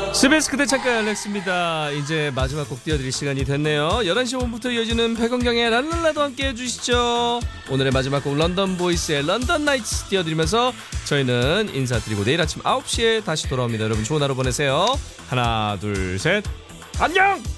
CBS 그대 창가의 알렉스입니다. 이제 마지막 곡 띄워드릴 시간이 됐네요. 11시 5분부터 이어지는 백원경의 랄랄라도 함께 해주시죠. 오늘의 마지막 곡 런던 보이스의 런던 나이츠 띄워드리면서 저희는 인사드리고 내일 아침 9시에 다시 돌아옵니다. 여러분 좋은 하루 보내세요. 하나 둘 셋 안녕.